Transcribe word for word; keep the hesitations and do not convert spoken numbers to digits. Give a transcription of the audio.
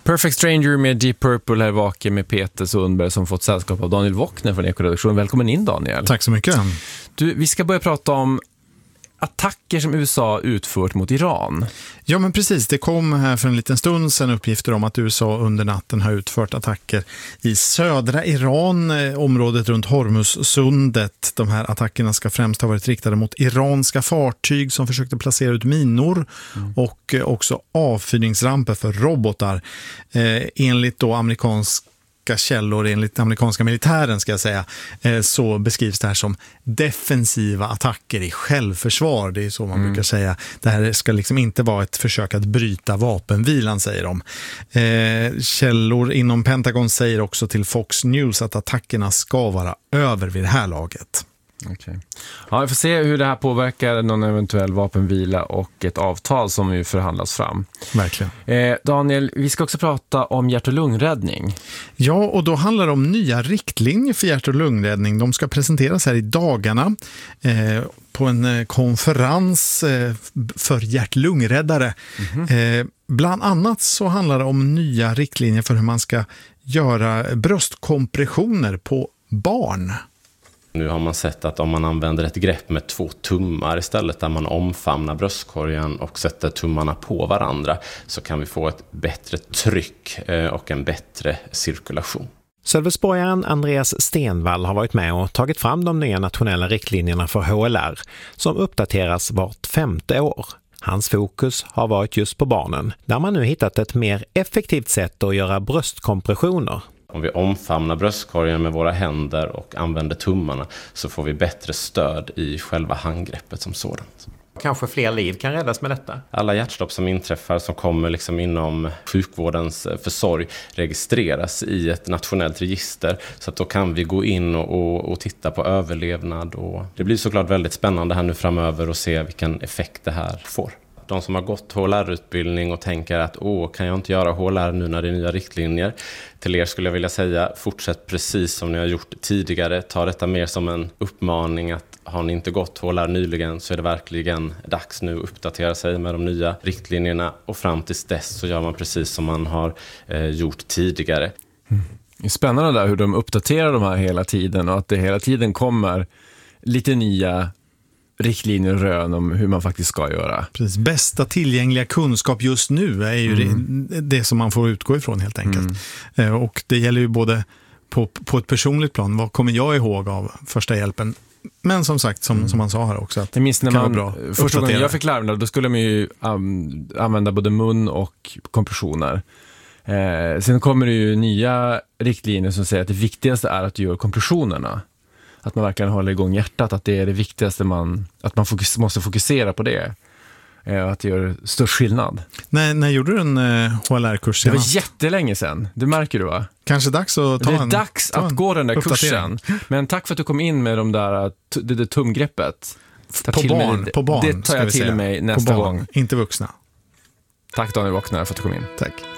Perfect Stranger med Deep Purple här vaken med Peter Sundberg som fått sällskap av Daniel Wockner från Ekoredaktionen. Välkommen in, Daniel. Tack så mycket. Du, vi ska börja prata om attacker som U S A utfört mot Iran. Ja, men precis. Det kom här för en liten stund sedan uppgifter om att U S A under natten har utfört attacker i södra Iran, området runt Hormuzsundet. De här attackerna ska främst ha varit riktade mot iranska fartyg som försökte placera ut minor mm. och också avfyrningsramper för robotar. Eh, enligt då amerikansk källor, enligt amerikanska militären ska jag säga, så beskrivs det här som defensiva attacker i självförsvar. Det är så man mm. brukar säga. Det här ska liksom inte vara ett försök att bryta vapenvilan, säger de. Eh, källor inom Pentagon säger också till Fox News att attackerna ska vara över vid det här laget. Okay. Ja, vi får se hur det här påverkar någon eventuell vapenvila och ett avtal som ju förhandlas fram. Verkligen. Eh, Daniel, vi ska också prata om hjärt- och lungräddning. Ja, och då handlar det om nya riktlinjer för hjärt- och lungräddning. De ska presenteras här i dagarna eh, på en konferens eh, för hjärt-lungräddare. Mm-hmm. Eh, bland annat så handlar det om nya riktlinjer för hur man ska göra bröstkompressioner på barn. Nu har man sett att om man använder ett grepp med två tummar istället, där man omfamnar bröstkorgen och sätter tummarna på varandra, så kan vi få ett bättre tryck och en bättre cirkulation. Sölvesborgaren Andreas Stenvall har varit med och tagit fram de nya nationella riktlinjerna för H L R som uppdateras vart femte år. Hans fokus har varit just på barnen, där man nu hittat ett mer effektivt sätt att göra bröstkompressioner. Om vi omfamnar bröstkorgen med våra händer och använder tummarna, så får vi bättre stöd i själva handgreppet som sådant. Kanske fler liv kan räddas med detta? Alla hjärtstopp som inträffar som kommer liksom inom sjukvårdens försorg registreras i ett nationellt register, så att då kan vi gå in och, och, och titta på överlevnad. Och det blir såklart väldigt spännande här nu framöver att se vilken effekt det här får. De som har gått H L R-utbildning och tänker att åh, kan jag inte göra H L R nu när det är nya riktlinjer? Till er skulle jag vilja säga, fortsätt precis som ni har gjort tidigare. Ta detta mer som en uppmaning att har ni inte gått H L R nyligen, så är det verkligen dags nu att uppdatera sig med de nya riktlinjerna. Och fram till dess så gör man precis som man har eh, gjort tidigare. Mm. Det är spännande där hur de uppdaterar de här hela tiden, och att det hela tiden kommer lite nya riktlinjer och rön om hur man faktiskt ska göra. Precis. Bästa tillgängliga kunskap just nu är ju mm. det, det som man får utgå ifrån helt enkelt. Mm. Och det gäller ju både på, på ett personligt plan. Vad kommer jag ihåg av första hjälpen? Men som sagt, som, mm. som man sa här också, att jag minns när man, bra första gången jag fick larmna, då skulle man ju um, använda både mun och kompressioner. Eh, sen kommer det ju nya riktlinjer som säger att det viktigaste är att du gör kompressionerna. Att man verkligen håller igång hjärtat, att det är det viktigaste, man, att man fokus, måste fokusera på det. Eh, att det gör störst skillnad. När, när gjorde du en eh, H L R-kurs senast? senast? Det var jättelänge sedan, det märker du va? Kanske dags att ta det är en, dags att gå den där kursen. Men tack för att du kom in med de där, det där tumgreppet. På barn, det, på barn, det tar jag till säga. mig nästa på barn, gång. Inte vuxna. Tack Daniel Wockner för att du kom in. Tack.